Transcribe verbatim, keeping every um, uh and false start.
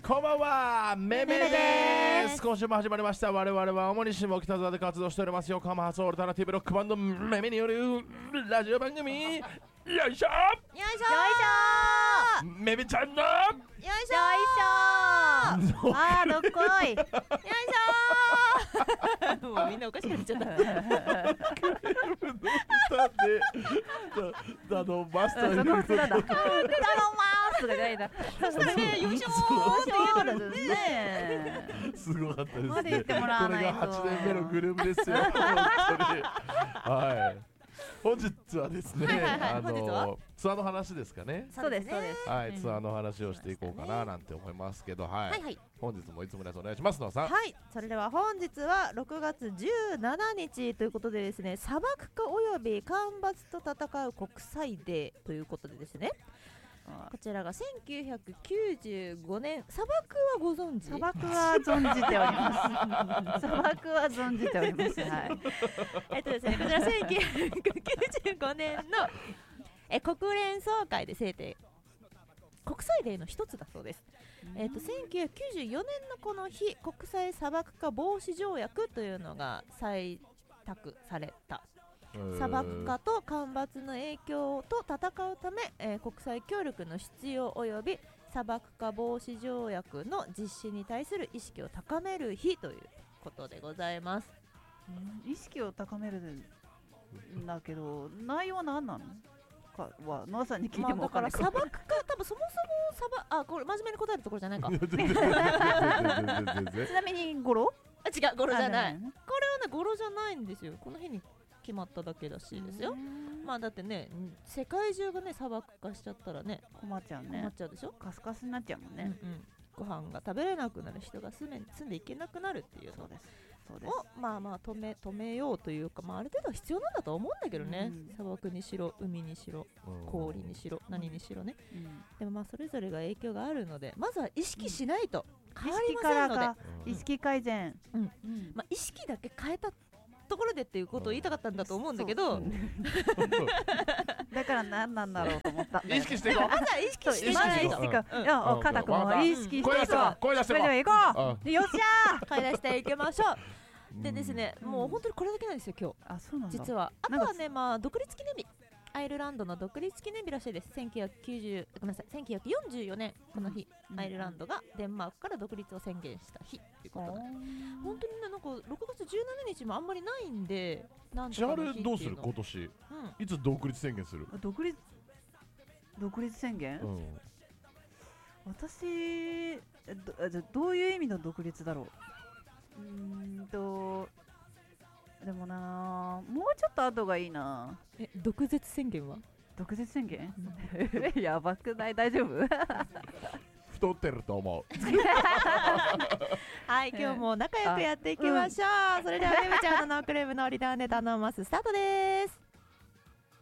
こんばんは、めめです。今週も始まりました。我々は主に下北沢で活動しております横浜発オルタナティブロックバンドめめによるラジオ番組、よいしょよいしょーめめちゃんのよいしょーあーどっこいよいしょーもうみんなおかしくなっちゃったあのマスターその普通なんだ頼まーすとかじゃないんだそしたらね、よいしょーって言うんですねすごかったですね。 まで言ってもらわないとこれがはちねんめのグループですよ本当にはい。本日はですね、 はいはいはいあ本日はのツアーの話ですかね。 そうですそうですはい、ツアーの話をしていこうかななんて思いますけど、はい、 はいはい、 本日もいつものやつお願いしますのさん。 はい、それでは本日はろくがつじゅうしちにちということでですね、砂漠化および干ばつと戦う国際デーということでですね、こちらがせんきゅうひゃくきゅうじゅうごねん。砂漠はご存知？ 砂漠は存じております砂漠は存じております。はい。 えっとですね、こちらせんきゅうひゃくきゅうじゅうごねんのえ国連総会で制定、国際デーの一つだそうです。えっとせんきゅうひゃくきゅうじゅうよねんのこの日、国際砂漠化防止条約というのが採択された。砂漠化と干ばつの影響と戦うため、えー、国際協力の必要及び砂漠化防止条約の実施に対する意識を高める日ということでございます。 意識を高めるんだけど、内容は何なのかはノアさんに聞いても分からない、 まあ、だから砂漠化、多分そもそも砂漠、あ、これ真面目に答えるところじゃないかちちなみに語呂あ、違う、語呂じゃない。 あ、ね、 これはね、語呂じゃないんですよ。この日に決まっただけらしいですよ。まあだってね、世界中がね砂漠化しちゃったらね困っちゃうね。 困っちゃうでしょ。 カスカスになっちゃうもんね、 うんうん、ご飯が食べれなくなる、人が住め住んでいけなくなるっていうのそうですそうですをまあまあ止め止めようというか、まあ、ある程度は必要なんだと思うんだけどね、 うん、 砂漠にしろ海にしろ氷にしろ何にしろね、 うん、 でもまあそれぞれが影響があるので、まずは意識しないと変わりませんので、 うん、意識改善、 うんうん、まあ、意識だけ変えたところでっていうことを言いたかったんだと思うんだけど、 だから何なんだろうと思ったんだよ、ね、 意識していこう。 まずは意識していまずないと、 意識か、いや、肩くんは意識していこう。 声出していこう。 行こう。よっしゃー。 声出していきましょう。でですね、もう本当にこれだけなんですよ今日。 あ、そうなんだ。 実はあとはね、まあ独立記念日、アイルランドの独立記念日らしいです。せんきゅうひゃくきゅうじゅうごめんなさいせんきゅうひゃくよんじゅうよねんこの日、うん、アイルランドがデンマークから独立を宣言した日ということで、本当にね、なんかろくがつじゅうしちにちもあんまりないんで、なんとかの日っていうの。 どうする今年、うん、いつ独立宣言する？ 独立独立宣言、うん、私 ど, どういう意味の独立だろう。うーんとでもな、もうちょっと後がいいな。 え、毒舌宣言は？ 毒舌宣言やばくない？大丈夫太ってると思うはい、今日も仲良くやっていきましょう、うん、それではめめちゃんのノークレームのリターンで頼ますスタートです。